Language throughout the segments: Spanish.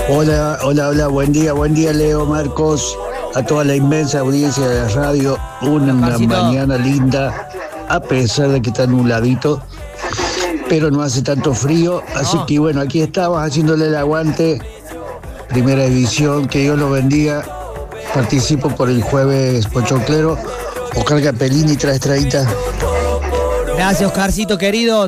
Hola, hola, hola, buen día Leo, Marcos, a toda la inmensa audiencia de la radio, una mañana linda, a pesar de que está nubladito, pero no hace tanto frío, así que bueno, aquí estamos haciéndole el aguante, primera división, que Dios los bendiga, participo por el jueves pochoclero, Oscar Capellini, trae. Gracias, Oscarcito querido.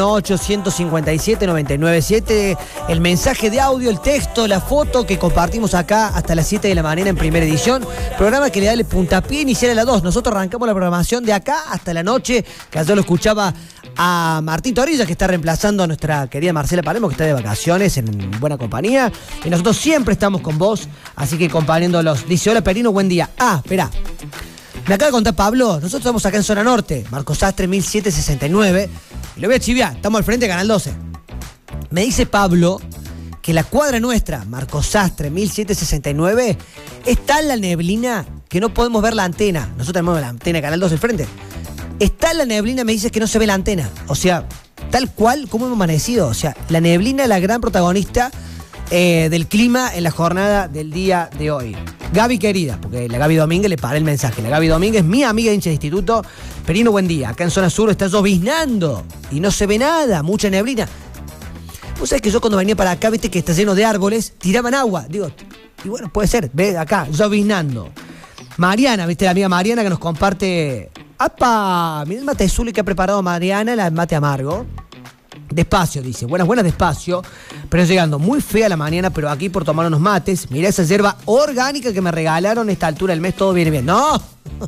3518-157-997. El mensaje de audio, el texto, la foto que compartimos acá hasta las 7 de la mañana en primera edición. Programa que le da el puntapié inicial a las 2. Nosotros arrancamos la programación de acá hasta la noche. Que ayer lo escuchaba a Martín Torilla, que está reemplazando a nuestra querida Marcela Palermo, que está de vacaciones en buena compañía. Y nosotros siempre estamos con vos. Así que acompañándolos. Dice: hola Perino, buen día. Espera. Me acaba de contar Pablo, nosotros estamos acá en zona norte, Marcos Sastre 1769, y lo voy a chiviar, estamos al frente de Canal 12. Me dice Pablo que la cuadra nuestra, Marcos Sastre 1769, está en la neblina que no podemos ver la antena. Nosotros tenemos la antena de Canal 12 al frente. Está en la neblina, me dice que no se ve la antena. O sea, tal cual como hemos amanecido. O sea, la neblina es la gran protagonista del clima en la jornada del día de hoy. Gaby querida, porque la Gaby Domínguez le paré el mensaje. La Gaby Domínguez, mi amiga de hincha de instituto. Perino, buen día. Acá en zona sur está lloviznando y no se ve nada, mucha neblina. Vos sabés que yo cuando venía para acá, viste que está lleno de árboles, tiraban agua. Digo, y bueno, puede ser, ve acá, lloviznando. Mariana, viste la amiga Mariana que nos comparte. ¡Apa! Mirá el mate azul que ha preparado Mariana, el mate amargo. Despacio, dice. Buenas, despacio. Pero llegando muy fea la mañana, pero aquí por tomar unos mates. Mirá esa yerba orgánica que me regalaron a esta altura del mes. Todo viene bien. ¡No!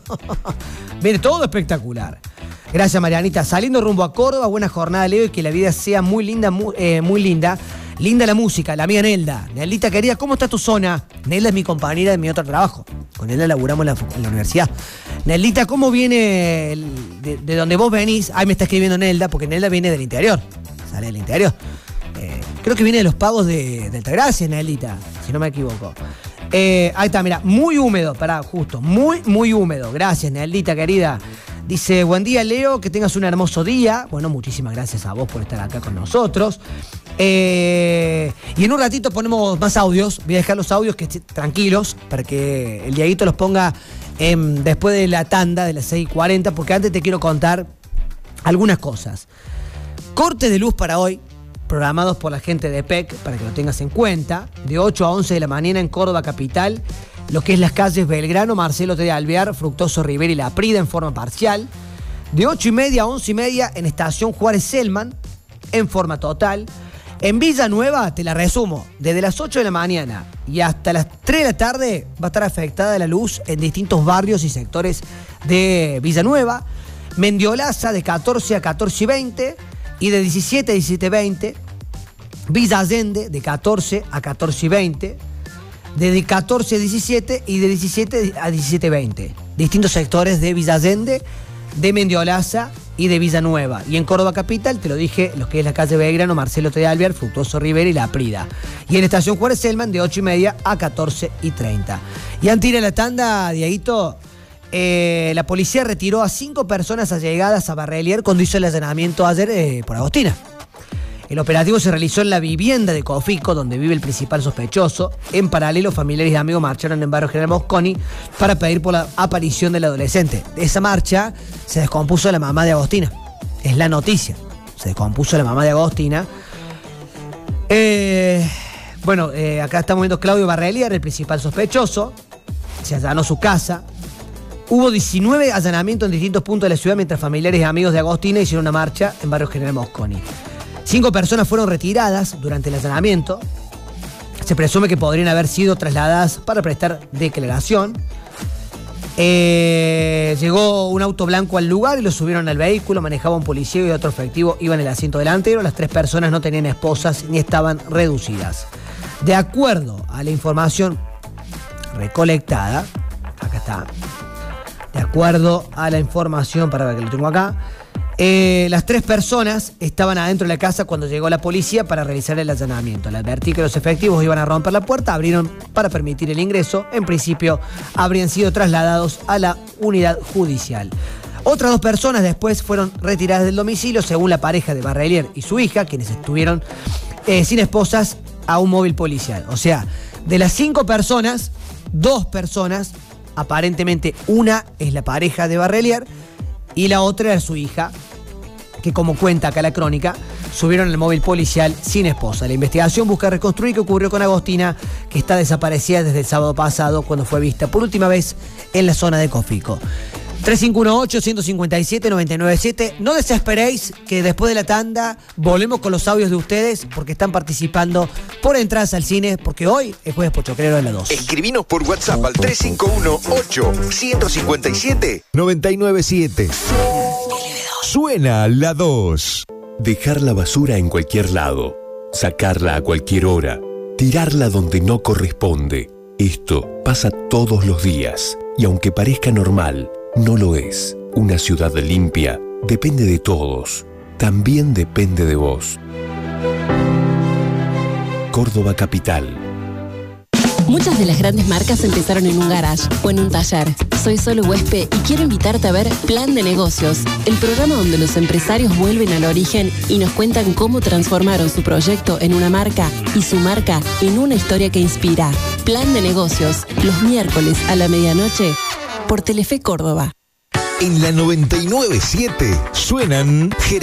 Viene todo espectacular. Gracias, Marianita. Saliendo rumbo a Córdoba. Buena jornada, Leo. Y que la vida sea muy linda, muy linda. Linda la música. La amiga Nelda. Neldita querida, ¿cómo está tu zona? Nelda es mi compañera de mi otro trabajo. Con Nelda laburamos en la universidad. Neldita, ¿cómo viene de donde vos venís? Ahí me está escribiendo Nelda, porque Nelda viene del interior. Sale del interior. Creo que viene de los pagos de Altagracia, Neldita, si no me equivoco. Ahí está, mira, muy húmedo, justo, muy húmedo. Gracias, Neldita, querida. Dice: buen día, Leo, que tengas un hermoso día. Bueno, muchísimas gracias a vos por estar acá con nosotros. Y en un ratito ponemos más audios. Voy a dejar los audios tranquilos para que el Dieguito los ponga después de la tanda de las 6:40, porque antes te quiero contar algunas cosas. Cortes de luz para hoy, programados por la gente de PEC, para que lo tengas en cuenta, de 8 a 11 de la mañana en Córdoba capital, lo que es las calles Belgrano, Marcelo T. de Alvear, Fructuoso Rivera y La Prida en forma parcial, de 8:30 a 11:30 en Estación Juárez Selman, en forma total. En Villanueva, te la resumo, desde las 8 de la mañana y hasta las 3 de la tarde va a estar afectada la luz en distintos barrios y sectores de Villanueva. Mendiolaza de 14 a 14:20 y de 17 a 17:20. Villa Allende de 14 a 14:20. De 14 a 17 y de 17 a 17:20. Distintos sectores de Villa Allende, de Mendiolaza y de Villanueva. Y en Córdoba capital, te lo dije, lo que es la calle Belgrano, Marcelo T. de Alvear, Fructuoso Rivera y La Prida. Y en Estación Juárez Selman de 8:30 a 14:30. Y antes de ir a la tanda, Dieguito, la policía retiró a 5 personas allegadas a Barrelier cuando hizo el allanamiento ayer por Agostina. El operativo se realizó en la vivienda de Cofico, donde vive el principal sospechoso. En paralelo, familiares y amigos marcharon en barrio General Mosconi para pedir por la aparición del adolescente. De esa marcha se descompuso la mamá de Agostina. Es la noticia. Se descompuso la mamá de Agostina. Acá estamos viendo Claudio Barrelier, el principal sospechoso. Se allanó su casa. Hubo 19 allanamientos en distintos puntos de la ciudad mientras familiares y amigos de Agostina hicieron una marcha en barrio General Mosconi. 5 personas fueron retiradas durante el allanamiento. Se presume que podrían haber sido trasladadas para prestar declaración. Llegó un auto blanco al lugar y lo subieron al vehículo. Manejaba un policía y otro efectivo iba en el asiento delantero. Las 3 personas no tenían esposas ni estaban reducidas. De acuerdo a la información recolectada, acá está. De acuerdo a la información, para que lo tengo acá, las 3 personas estaban adentro de la casa cuando llegó la policía para realizar el allanamiento. Al advertir que los efectivos iban a romper la puerta, abrieron para permitir el ingreso. En principio, habrían sido trasladados a la unidad judicial. Otras 2 personas después fueron retiradas del domicilio, según la pareja de Barrelier y su hija, quienes estuvieron sin esposas a un móvil policial. O sea, de las 5 personas, 2 personas, aparentemente una es la pareja de Barrelier y la otra era su hija, que como cuenta acá la crónica, subieron el móvil policial sin esposa. La investigación busca reconstruir qué ocurrió con Agostina, que está desaparecida desde el sábado pasado, cuando fue vista por última vez en la zona de Cofico. 3518-157-997. No desesperéis que después de la tanda volvemos con los audios de ustedes, porque están participando por entradas al cine, porque hoy es Jueves Pochoclero en la 2. Escribinos por WhatsApp al 351-8-157-997. Suena la 2. Dejar la basura en cualquier lado, sacarla a cualquier hora, tirarla donde no corresponde. Esto pasa todos los días y aunque parezca normal, no lo es. Una ciudad limpia depende de todos, también depende de vos. Córdoba Capital. Muchas de las grandes marcas empezaron en un garage o en un taller. Soy Solo Huespe y quiero invitarte a ver Plan de Negocios, el programa donde los empresarios vuelven al origen y nos cuentan cómo transformaron su proyecto en una marca y su marca en una historia que inspira. Plan de Negocios, los miércoles a la medianoche por Telefe Córdoba. En la 99.7 suenan